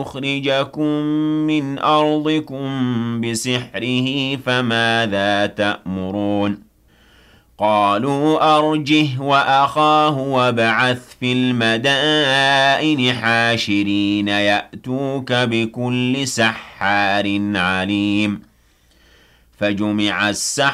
يخرجكم من أرضكم بسحره فماذا تأمرون قالوا أرجه وأخاه وابعث في المدائن حاشرين يأتوك بكل سحار عليم فجمع السحرة